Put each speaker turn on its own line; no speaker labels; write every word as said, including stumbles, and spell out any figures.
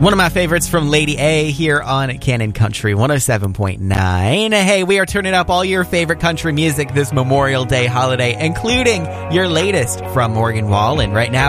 One of my favorites from Lady A here on Canon Country one oh seven point nine. Hey, we are turning up all your favorite country music this Memorial Day holiday, including your latest from Morgan Wallen. Right now,